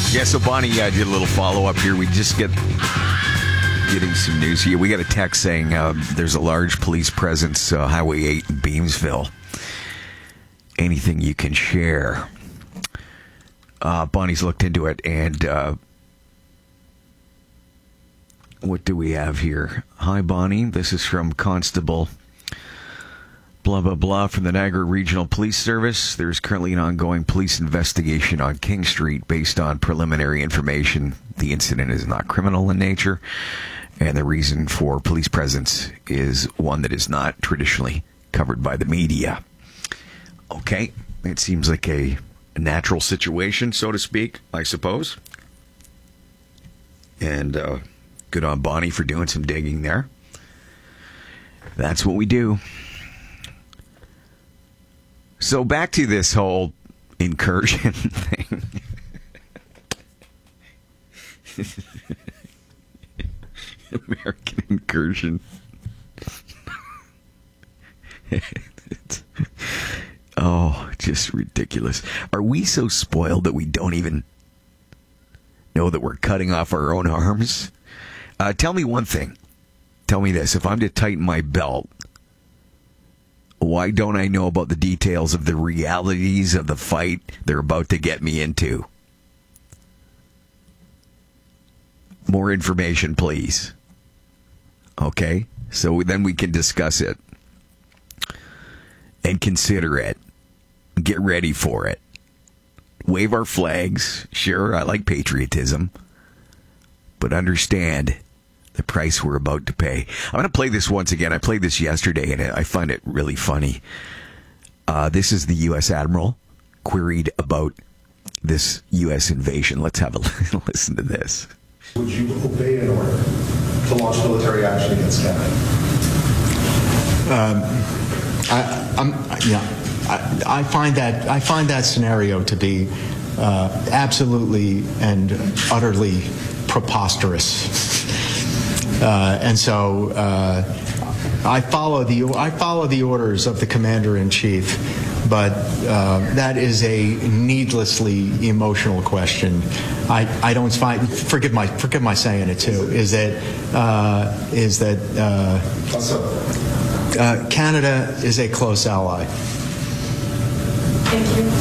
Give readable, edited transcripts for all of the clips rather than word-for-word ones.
Yeah, so Bonnie did a little follow-up here. We just getting some news here. We got a text saying there's a large police presence, Highway 8 in Beamsville. Anything you can share? Bonnie's looked into it, and what do we have here? Hi, Bonnie. This is from Constable blah, blah, blah from the Niagara Regional Police Service. There's currently an ongoing police investigation on King Street. Based on preliminary information, the incident is not criminal in nature, and the reason for police presence is one that is not traditionally covered by the media. Okay, it seems like a natural situation, so to speak, I suppose. And good on Bonnie for doing some digging there. That's what we do. So back to this whole incursion thing. American incursion. Just ridiculous. Are we so spoiled that we don't even know that we're cutting off our own arms? Tell me one thing. Tell me this. If I'm to tighten my belt, why don't I know about the details of the realities of the fight they're about to get me into? More information, please. Okay? So then we can discuss it and consider it. Get ready for it. Wave our flags. Sure, I like patriotism. But understand the price we're about to pay. I'm going to play this once again. I played this yesterday, and I find it really funny. This is the U.S. Admiral queried about this U.S. invasion. Let's have a listen to this. Would you obey an order to launch military action against Canada? I find that scenario to be absolutely and utterly preposterous. And so I follow the orders of the Commander-in-Chief, but that is a needlessly emotional question. I don't find, forgive my saying it too, is that Canada is a close ally. Thank you.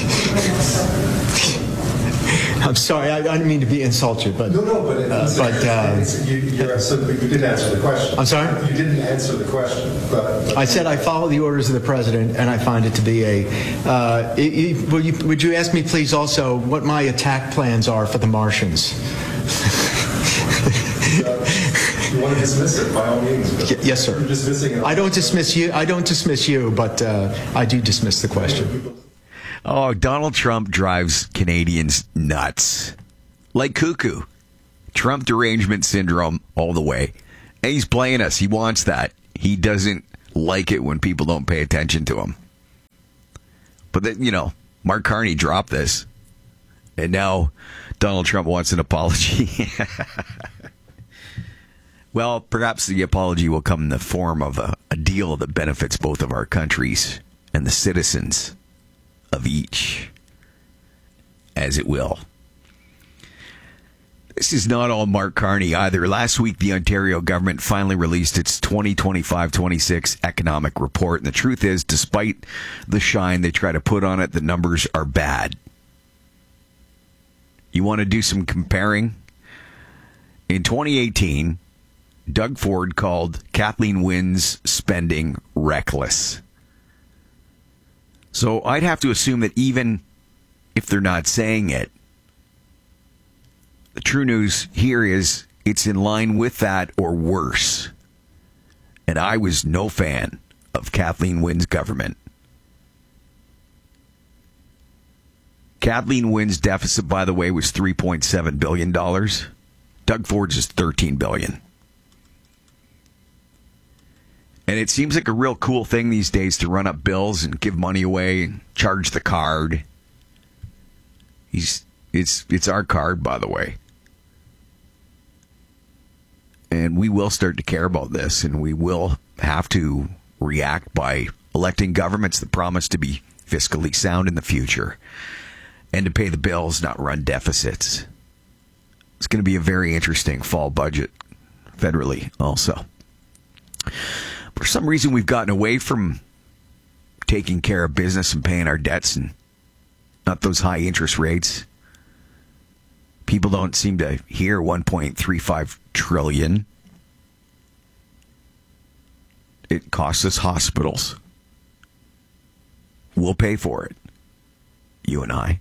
I'm sorry, I didn't mean to be insulted, but you did answer the question. I'm sorry? You didn't answer the question. But I said I follow the orders of the president, and I find it to be would you ask me, please, also what my attack plans are for the Martians? You want to dismiss it, by all means. Yes, sir. You're dismissing it. I don't dismiss you, but I do dismiss the question. Oh, Donald Trump drives Canadians nuts. Like cuckoo. Trump derangement syndrome all the way. And he's playing us. He wants that. He doesn't like it when people don't pay attention to him. But then, Mark Carney dropped this. And now Donald Trump wants an apology. Well, perhaps the apology will come in the form of a deal that benefits both of our countries and the citizens of each, as it will. This is not all Mark Carney either. Last week, the Ontario government finally released its 2025-26 economic report, and the truth is, despite the shine they try to put on it, the numbers are bad. You want to do some comparing? In 2018, Doug Ford called Kathleen Wynne's spending reckless. So I'd have to assume that even if they're not saying it, the true news here is it's in line with that or worse. And I was no fan of Kathleen Wynne's government. Kathleen Wynne's deficit, by the way, was $3.7 billion. Doug Ford's is $13 billion. And it seems like a real cool thing these days to run up bills and give money away and charge the card. It's our card, by the way. And we will start to care about this, and we will have to react by electing governments that promise to be fiscally sound in the future. and to pay the bills, not run deficits. It's going to be a very interesting fall budget federally also. For some reason, we've gotten away from taking care of business and paying our debts and not those high interest rates. People don't seem to hear 1.35 trillion. It costs us hospitals. We'll pay for it. You and I.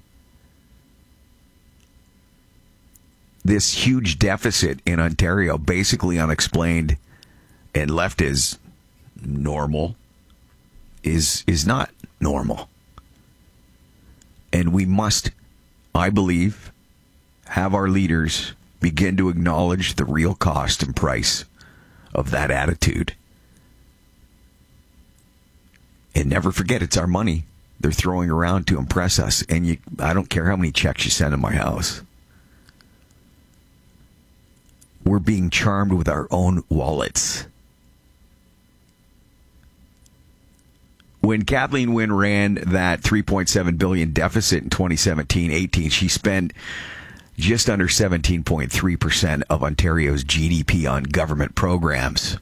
This huge deficit in Ontario, basically unexplained and left as normal, is not normal. And we must, I believe, have our leaders begin to acknowledge the real cost and price of that attitude. And never forget, it's our money they're throwing around to impress us. And I don't care how many checks you send to my house. We're being charmed with our own wallets. When Kathleen Wynne ran that $3.7 billion deficit in 2017-18, she spent just under 17.3% of Ontario's GDP on government programs.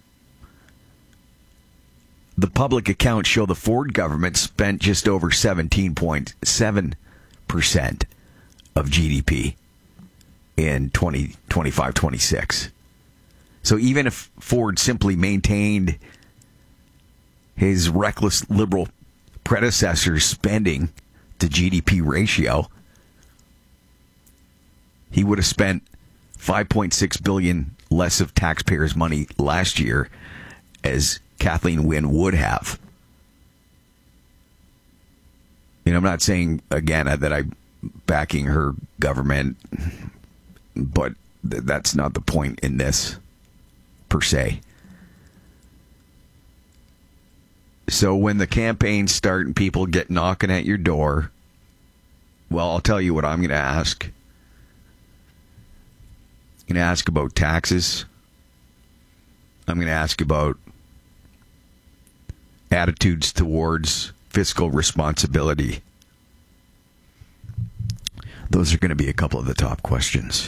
The public accounts show the Ford government spent just over 17.7% of GDP in 2025-26. So even if Ford simply maintained his reckless liberal predecessor's spending to GDP ratio, he would have spent $5.6 billion less of taxpayers' money last year as Kathleen Wynne would have. I'm not saying, again, that I'm backing her government, but that's not the point in this, per se. So when the campaigns start and people get knocking at your door, well, I'll tell you what I'm going to ask. I'm going to ask about taxes. I'm going to ask about attitudes towards fiscal responsibility. Those are going to be a couple of the top questions.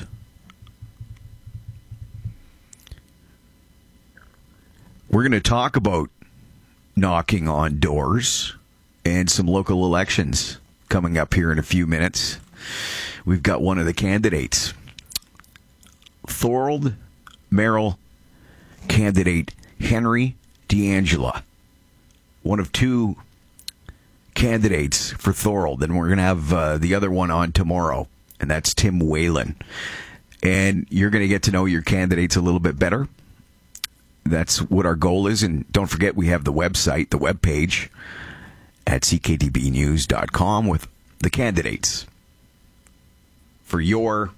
We're going to talk about knocking on doors and some local elections coming up here in a few minutes. We've got one of the candidates, Thorold Merrill candidate Henry D'Angela, one of two candidates for Thorold, and we're going to have the other one on tomorrow, and that's Tim Whalen. And you're going to get to know your candidates a little bit better. That's what our goal is. And don't forget, we have the website, the webpage at cktbnews.com with the candidates for your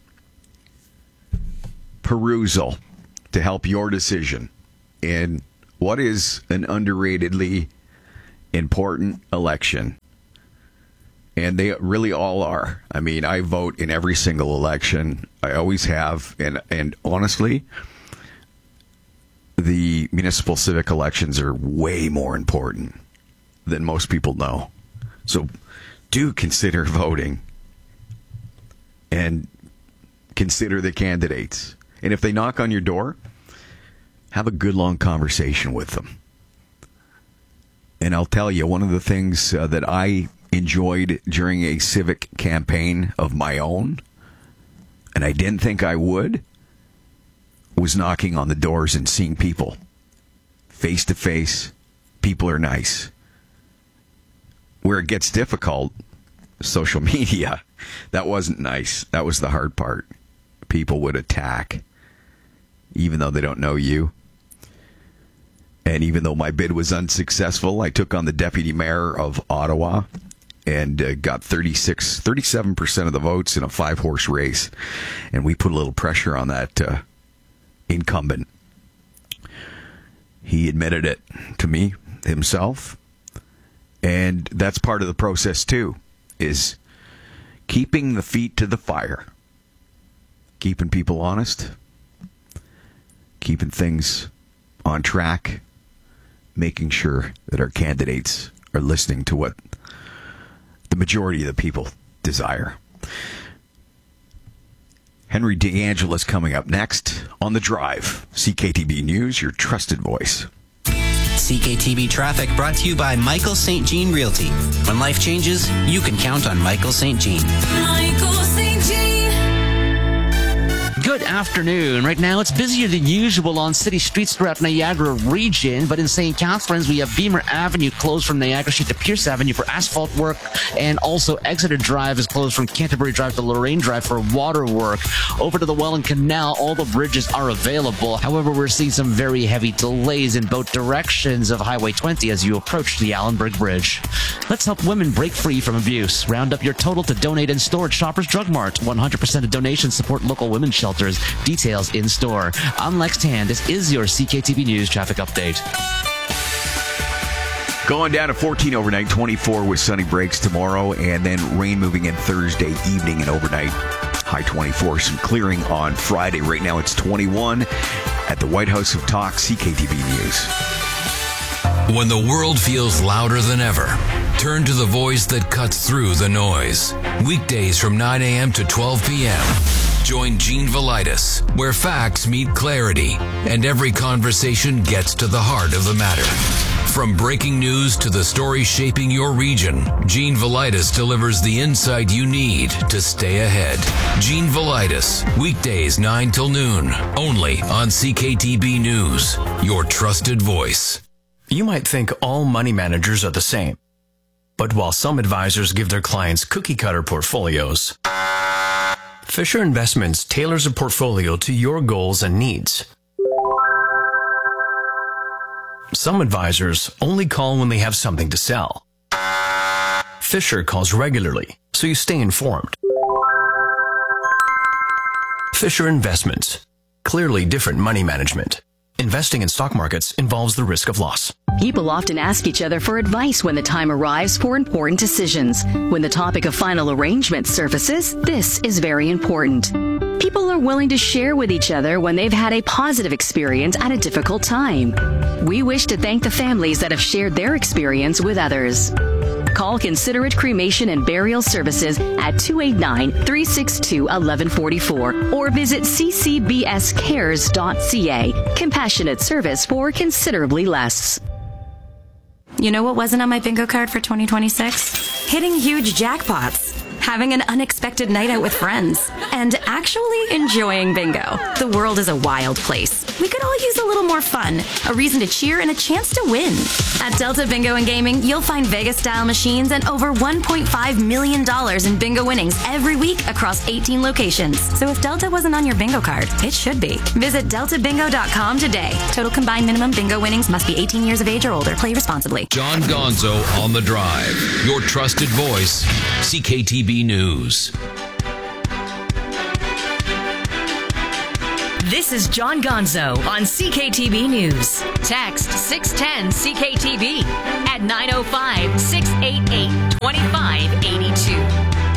perusal to help your decision in what is an underratedly important election. And they really all are. I mean, I vote in every single election. I always have. And honestly, the municipal civic elections are way more important than most people know. So do consider voting and consider the candidates. And if they knock on your door, have a good long conversation with them. And I'll tell you, one of the things that I enjoyed during a civic campaign of my own, and I didn't think I would, was knocking on the doors and seeing people face to face. People are nice. Where it gets difficult, social media, that wasn't nice. That was the hard part. People would attack, even though they don't know you. And even though my bid was unsuccessful, I took on the deputy mayor of Ottawa and got 37% of the votes in a 5-horse race. And we put a little pressure on that incumbent. He admitted it to me himself. And that's part of the process, too, is keeping the feet to the fire. Keeping people honest. Keeping things on track. Making sure that our candidates are listening to what the majority of the people desire. Henry D'Angela's coming up next on The Drive. CKTB News, your trusted voice. CKTB Traffic brought to you by Michael St. Jean Realty. When life changes, you can count on Michael St. Jean. Michael St. Jean. Good afternoon. Right now, it's busier than usual on city streets throughout Niagara region, but in St. Catharines, we have Beamer Avenue closed from Niagara Street to Pierce Avenue for asphalt work, and also Exeter Drive is closed from Canterbury Drive to Lorraine Drive for water work. Over to the Welland Canal, all the bridges are available. However, we're seeing some very heavy delays in both directions of Highway 20 as you approach the Allenberg Bridge. Let's help women break free from abuse. Round up your total to donate in store at Shoppers Drug Mart. 100% of donations support local women's shelters. Details in store. I'm Lex Tan. This is your CKTB News traffic update. Going down to 14 overnight, 24 with sunny breaks tomorrow, and then rain moving in Thursday evening and overnight. High 24. Some clearing on Friday. Right now it's 21 at the White House of Talk. CKTB News. When the world feels louder than ever, turn to the voice that cuts through the noise. Weekdays from 9 a.m. to 12 p.m. Join Gene Velitis, where facts meet clarity and every conversation gets to the heart of the matter. From breaking news to the story shaping your region, Gene Velitis delivers the insight you need to stay ahead. Gene Velitis, weekdays 9 till noon, only on CKTB News, your trusted voice. You might think all money managers are the same. But while some advisors give their clients cookie-cutter portfolios, Fisher Investments tailors a portfolio to your goals and needs. Some advisors only call when they have something to sell. Fisher calls regularly, so you stay informed. Fisher Investments. Clearly different money management. Investing in stock markets involves the risk of loss. People often ask each other for advice when the time arrives for important decisions. When the topic of final arrangement surfaces, this is very important. People are willing to share with each other when they've had a positive experience at a difficult time. We wish to thank the families that have shared their experience with others. Call Considerate Cremation and Burial Services at 289-362-1144 or visit ccbscares.ca. Compassionate service for considerably less. You know what wasn't on my bingo card for 2026? Hitting huge jackpots, having an unexpected night out with friends, and actually enjoying bingo. The world is a wild place. We could all use a little more fun, a reason to cheer, and a chance to win. At Delta Bingo and Gaming, you'll find Vegas-style machines and over $1.5 million in bingo winnings every week across 18 locations. So if Delta wasn't on your bingo card, it should be. Visit deltabingo.com today. Total combined minimum bingo winnings must be 18 years of age or older. Play responsibly. John Gonzo on The Drive, your trusted voice, CKTB News. This is John Gonzo on CKTB News. Text 610-CKTB at 905-688-2582.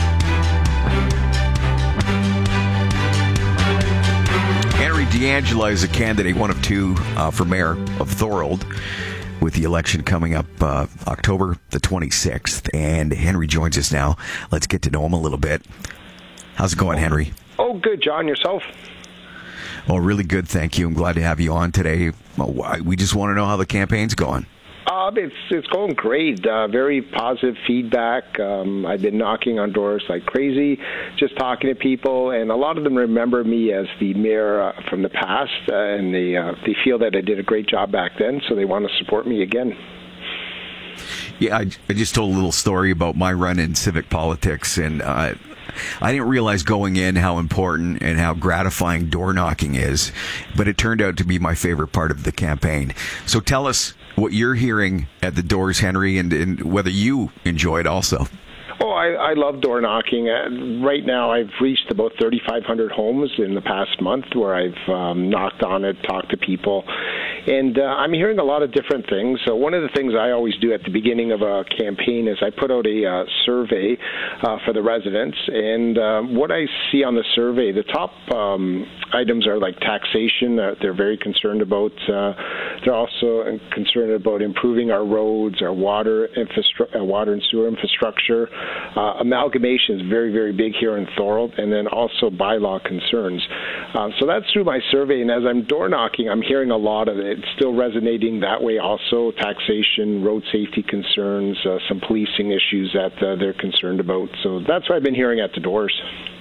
Henry D'Angela is a candidate, one of two, for mayor of Thorold, with the election coming up October the 26th. And Henry joins us now. Let's get to know him a little bit. How's it going, Henry? Oh, good, John. Yourself? Oh, really good, thank you. I'm glad to have you on today. We just want to know how the campaign's going. It's going great. Very positive feedback. I've been knocking on doors like crazy, just talking to people, and a lot of them remember me as the mayor from the past, and they feel that I did a great job back then, so they want to support me again. Yeah, I just told a little story about my run in civic politics, and I didn't realize going in how important and how gratifying door knocking is, but it turned out to be my favorite part of the campaign. So tell us what you're hearing at the doors, Henry, and whether you enjoy it also. Oh, I love door knocking. Right now, I've reached about 3,500 homes in the past month where I've knocked on it, talked to people. And I'm hearing a lot of different things. So one of the things I always do at the beginning of a campaign is I put out a survey for the residents. And what I see on the survey, the top items are like taxation. They're very concerned about. They're also concerned about improving our roads, our water and sewer infrastructure. Amalgamation is very, very big here in Thorold, and then also bylaw concerns. So that's through my survey, and as I'm door knocking, I'm hearing a lot of it. It's still resonating that way also, taxation, road safety concerns, some policing issues that they're concerned about. So that's what I've been hearing at the doors.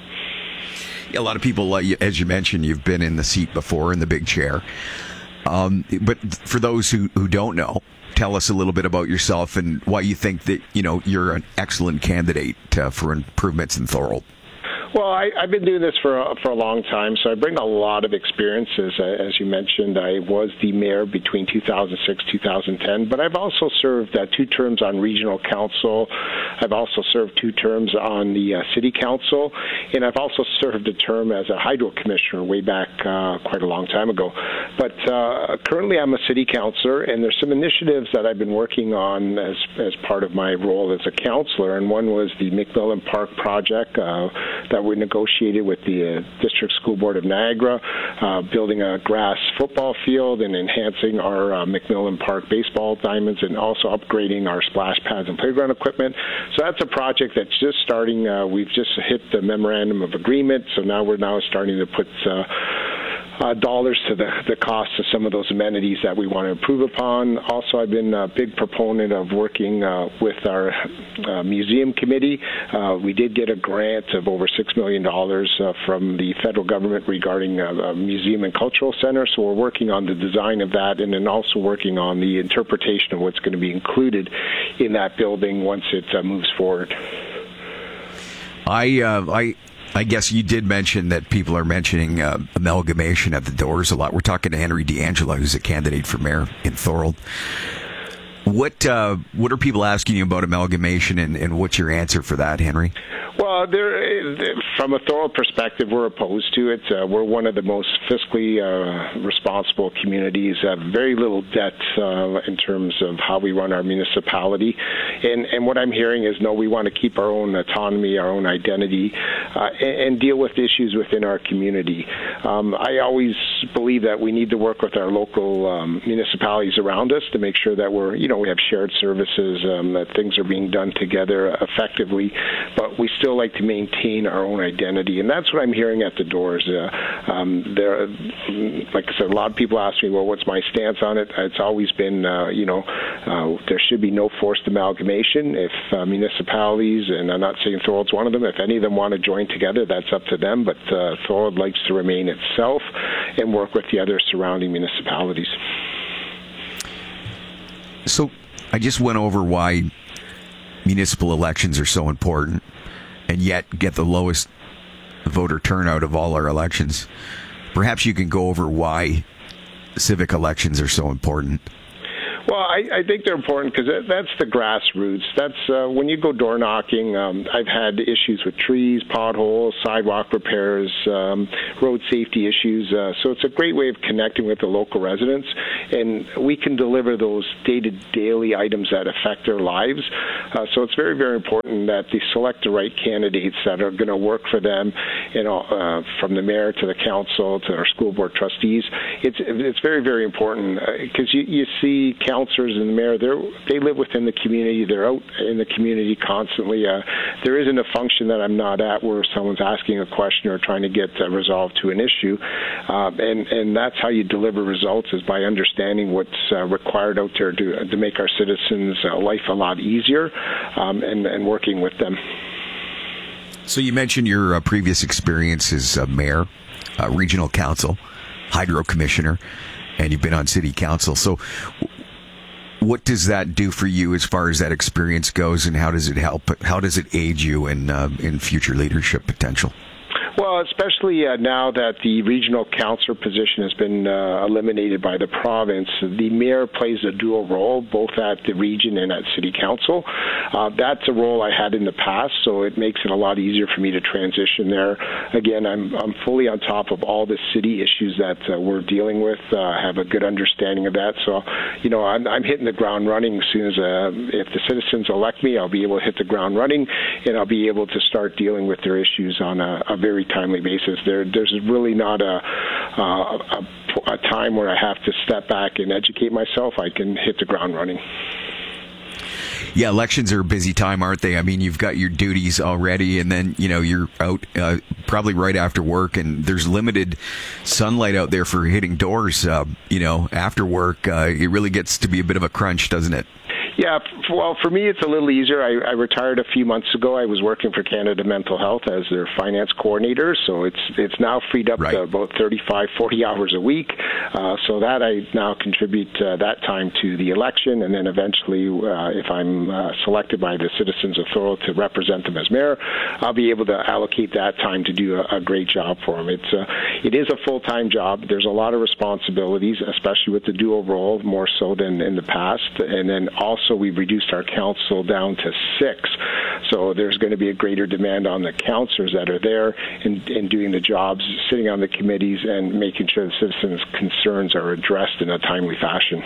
A lot of people, as you mentioned, you've been in the seat before, in the big chair. But for those who don't know, tell us a little bit about yourself and why you think that you're an excellent candidate for improvements in Thorold. Well, I've been doing this for a long time, so I bring a lot of experiences. As you mentioned, I was the mayor between 2006 2010, but I've also served 2 terms on regional council. I've also served 2 terms on the city council, and I've also served a term as a hydro commissioner way back quite a long time ago. But currently I'm a city councillor, and there's some initiatives that I've been working on as part of my role as a councillor, and one was the McMillan Park project that we negotiated with the District School Board of Niagara, building a grass football field and enhancing our McMillan Park baseball diamonds, and also upgrading our splash pads and playground equipment. So that's a project that's just starting. We've just hit the memorandum of agreement, so now we're starting to put dollars to the cost of some of those amenities that we want to improve upon. Also, I've been a big proponent of working with our museum committee. We did get a grant of over $6 million from the federal government regarding a museum and cultural center, so we're working on the design of that, and then also working on the interpretation of what's going to be included in that building once it moves forward. I guess you did mention that people are mentioning amalgamation at the doors a lot. We're talking to Henry D'Angelo, who's a candidate for mayor in Thorold. What are people asking you about amalgamation, and what's your answer for that, Henry? Well, from a Thorold perspective, we're opposed to it. We're one of the most fiscally responsible communities, very little debt in terms of how we run our municipality. And what I'm hearing is, no, we want to keep our own autonomy, our own identity, and deal with issues within our community. I always believe that we need to work with our local municipalities around us to make sure that we have shared services, that things are being done together effectively, but we still like to maintain our own identity, and that's what I'm hearing at the doors. There, like I said, a lot of people ask me, well, what's my stance on it? It's always been, there should be no forced amalgamation. If municipalities, and I'm not saying Thorold's one of them, if any of them want to join together, that's up to them, but Thorold likes to remain itself and work with the other surrounding municipalities. So I just went over why municipal elections are so important, and yet get the lowest voter turnout of all our elections. Perhaps you can go over why civic elections are so important. Well, I think they're important because that's the grassroots. That's when you go door knocking. I've had issues with trees, potholes, sidewalk repairs, road safety issues. So it's a great way of connecting with the local residents, and we can deliver those daily items that affect their lives. So it's very, very important that they select the right candidates that are going to work for them. From the mayor to the council to our school board trustees. It's very, very important because you see councillors and the mayor, they live within the community. They're out in the community constantly. There isn't a function that I'm not at where someone's asking a question or trying to get resolved to an issue. And that's how you deliver results, is by understanding what's required out there to make our citizens' life a lot easier and working with them. So you mentioned your previous experience as mayor, regional council, hydro commissioner, and you've been on city council. So what does that do for you as far as that experience goes, and how does it help? How does it aid you in future leadership potential? Well, especially now that the regional councillor position has been eliminated by the province, the mayor plays a dual role, both at the region and at city council. That's a role I had in the past, so it makes it a lot easier for me to transition there. Again, I'm fully on top of all the city issues that we're dealing with. I have a good understanding of that. So, I'm hitting the ground running as soon as, if the citizens elect me, I'll be able to hit the ground running, and I'll be able to start dealing with their issues on a very timely basis. There's really not a time where I have to step back and educate myself. I can hit the ground running. Yeah, elections are a busy time, aren't they? I mean, you've got your duties already, and then, you're out probably right after work, and there's limited sunlight out there for hitting doors, after work. It really gets to be a bit of a crunch, doesn't it? Yeah, well, for me, it's a little easier. I retired a few months ago. I was working for Canada Mental Health as their finance coordinator, so it's now freed up to about 35, 40 hours a week. So that I now contribute that time to the election, and then eventually, if I'm selected by the citizens of Thorold to represent them as mayor, I'll be able to allocate that time to do a great job for them. It is a full-time job. There's a lot of responsibilities, especially with the dual role, more so than in the past, and then also we've reduced our council down to 6. So there's going to be a greater demand on the councillors that are there in doing the jobs, sitting on the committees, and making sure the citizens' concerns are addressed in a timely fashion.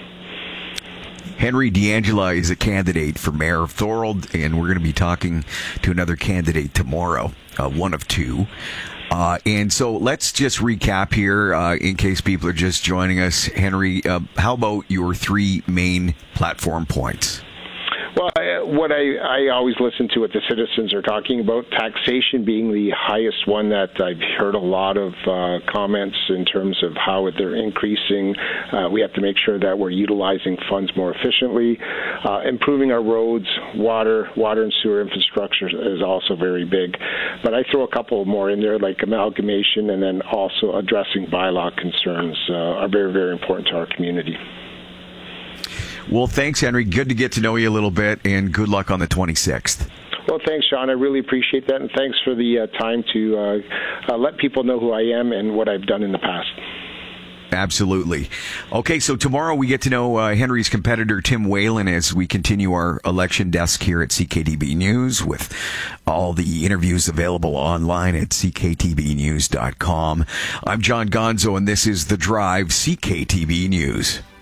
Henry D'Angela is a candidate for mayor of Thorold, and we're going to be talking to another candidate tomorrow, one of two. And so let's just recap here in case people are just joining us. Henry, how about your 3 main platform points? Well, what I always listen to what the citizens are talking about, taxation being the highest one that I've heard a lot of comments in terms of how they're increasing. We have to make sure that we're utilizing funds more efficiently. Improving our roads, water and sewer infrastructure is also very big. But I throw a couple more in there, like amalgamation, and then also addressing bylaw concerns are very, very important to our community. Well, thanks, Henry. Good to get to know you a little bit, and good luck on the 26th. Well, thanks, Sean. I really appreciate that, and thanks for the time to let people know who I am and what I've done in the past. Absolutely. Okay, so tomorrow we get to know Henry's competitor, Tim Whalen, as we continue our election desk here at CKTB News with all the interviews available online at cktbnews.com. I'm John Gonzo, and this is The Drive, CKTB News.